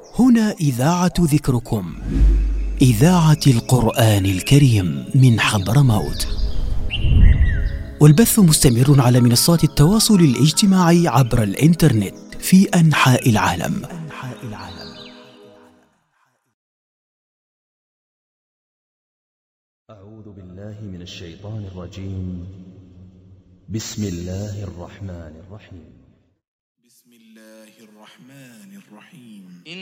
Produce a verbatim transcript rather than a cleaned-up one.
هنا إذاعة ذكركم، إذاعة القرآن الكريم من حضرموت، والبث مستمر على منصات التواصل الاجتماعي عبر الإنترنت في أنحاء العالم. أعوذ بالله من الشيطان الرجيم. بسم الله الرحمن الرحيم. بسم الله الرحمن الرحيم.